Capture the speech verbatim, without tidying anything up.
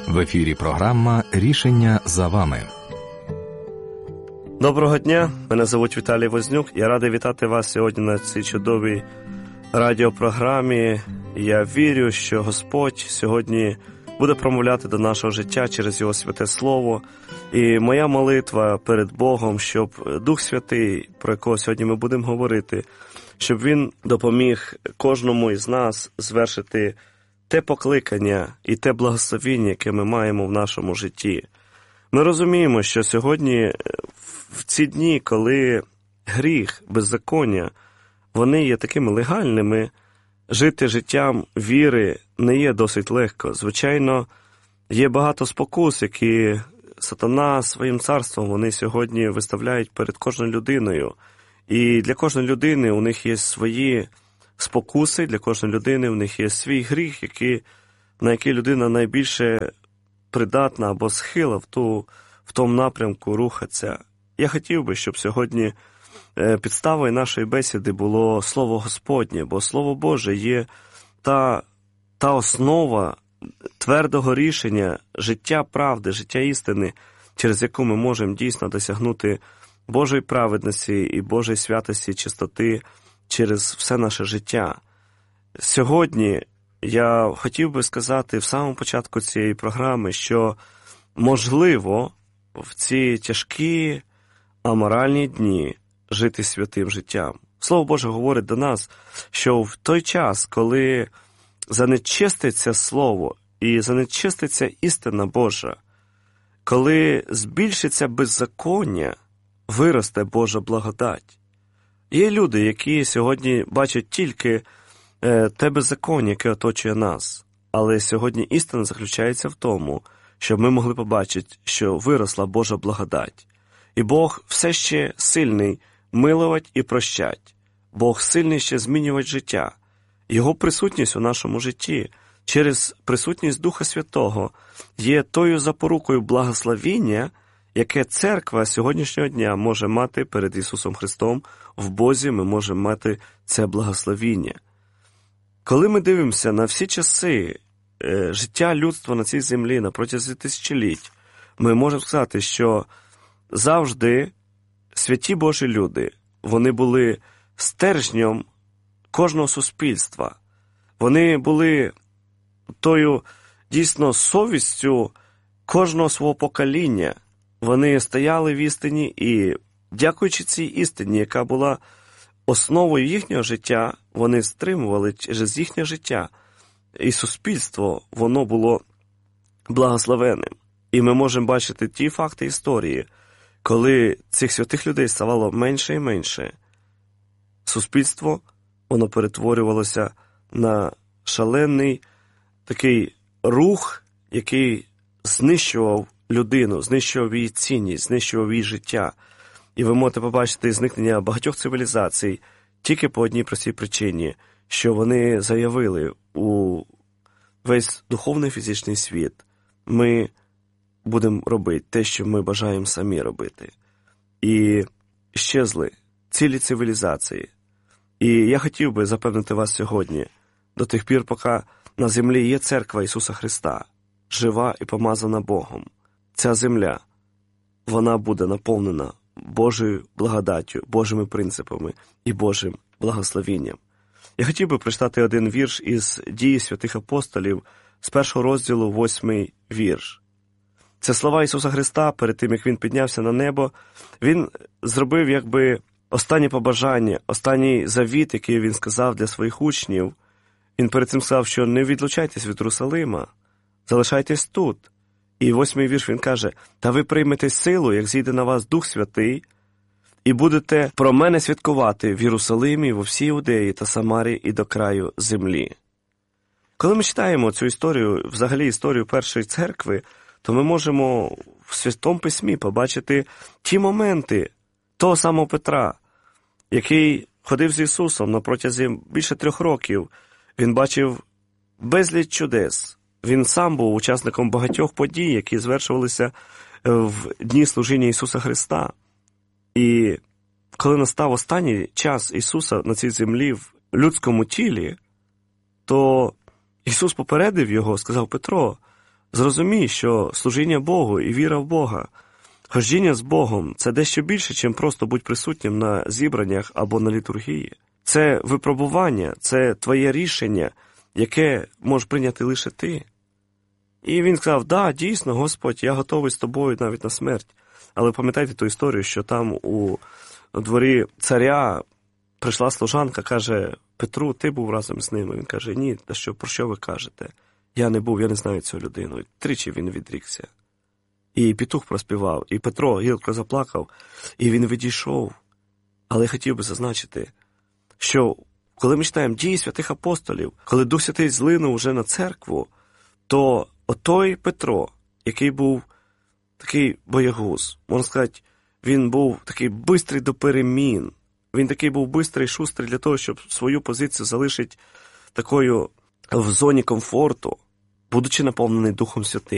В ефірі програма «Рішення за вами». Доброго дня, мене звуть Віталій Вознюк. Я радий вітати вас сьогодні на цій чудовій радіопрограмі. Я вірю, що Господь сьогодні буде промовляти до нашого життя через Його святе Слово. І моя молитва перед Богом, щоб Дух Святий, про якого сьогодні ми будемо говорити, щоб Він допоміг кожному із нас звершити те покликання і те благословіння, яке ми маємо в нашому житті. Ми розуміємо, що сьогодні, в ці дні, коли гріх, беззаконня, вони є такими легальними, жити життям віри не є досить легко. Звичайно, є багато спокус, які сатана своїм царством вони сьогодні виставляють перед кожною людиною. І для кожної людини у них є свої спокуси, для кожної людини у них є свій гріх, який, на який людина найбільше придатна або схила в, ту, в тому напрямку рухатися. Я хотів би, щоб сьогодні підставою нашої бесіди було Слово Господнє, бо Слово Боже є та, та основа твердого рішення життя правди, життя істини, через яку ми можемо дійсно досягнути Божої праведності і Божої святості, чистоти через все наше життя. Сьогодні я хотів би сказати в самому початку цієї програми, що можливо в ці тяжкі аморальні дні жити святим життям. Слово Боже говорить до нас, що в той час, коли занечиститься Слово і занечиститься істина Божа, коли збільшиться беззаконня, виросте Божа благодать. Є люди, які сьогодні бачать тільки е, те беззаконня, яке оточує нас. Але сьогодні істина заключається в тому, щоб ми могли побачити, що виросла Божа благодать. І Бог все ще сильний милувати і прощать. Бог сильний ще змінювати життя. Його присутність у нашому житті через присутність Духа Святого є тою запорукою благословіння, яке церква сьогоднішнього дня може мати перед Ісусом Христом. В Бозі ми можемо мати це благословіння. Коли ми дивимося на всі часи е, життя людства на цій землі на протязі тисячоліть, ми можемо сказати, що завжди святі Божі люди, вони були стержнем кожного суспільства. Вони були тою дійсно совістю кожного свого покоління. Вони стояли в істині і, дякуючи цій істині, яка була основою їхнього життя, вони стримували через їхнє життя. І суспільство, воно було благословенним. І ми можемо бачити ті факти історії, коли цих святих людей ставало менше і менше. Суспільство, воно перетворювалося на шалений такий рух, який знищував людину, знищував її цінність, знищував її життя. І ви можете побачити зникнення багатьох цивілізацій тільки по одній простій причині, що вони заявили у весь духовний фізичний світ: ми будемо робити те, що ми бажаємо самі робити. І щезли цілі цивілізації. І я хотів би запевнити вас сьогодні, до тих пір, поки на землі є церква Ісуса Христа, жива і помазана Богом, ця земля, вона буде наповнена Божою благодаттю, Божими принципами і Божим благословінням. Я хотів би прочитати один вірш із «Дії святих апостолів» з першого розділу, восьмий вірш. Це слова Ісуса Христа перед тим, як Він піднявся на небо. Він зробив якби останнє побажання, останній завіт, який Він сказав для своїх учнів. Він перед цим сказав, що не відлучайтесь від Єрусалима, залишайтесь тут. І восьмий вірш він каже: «Та ви приймете силу, як зійде на вас Дух Святий, і будете про мене святкувати в Єрусалимі, во всій Іудеї та Самарії і до краю землі». Коли ми читаємо цю історію, взагалі історію першої церкви, то ми можемо в Святому Письмі побачити ті моменти того самого Петра, який ходив з Ісусом на протязі більше трьох років. Він бачив безліч чудес. Він сам був учасником багатьох подій, які звершувалися в дні служіння Ісуса Христа. І коли настав останній час Ісуса на цій землі в людському тілі, то Ісус попередив його, сказав: Петро, Зрозумій, що служіння Богу і віра в Бога, хождіння з Богом – це дещо більше, ніж просто бути присутнім на зібраннях або на літургії. Це випробування, це твоє рішення, яке можеш прийняти лише ти. І він сказав, да, дійсно, Господь, я готовий з тобою навіть на смерть. Але пам'ятайте ту історію, що там у дворі царя прийшла служанка, каже, Петру, ти був разом з ними? Він каже, ні, та що, про що ви кажете? Я не був, я не знаю цю людину. І тричі він відрікся. І петух проспівав, і Петро гілко заплакав, і він відійшов. Але я хотів би зазначити, що коли ми читаємо дії святих апостолів, коли Дух Святий злинув вже на церкву, то отой Петро, який був такий боягуз, можна сказати, він був такий бистрий до перемін, він такий був бистрий, шустрий для того, щоб свою позицію залишити такою в зоні комфорту, будучи наповнений Духом Святим.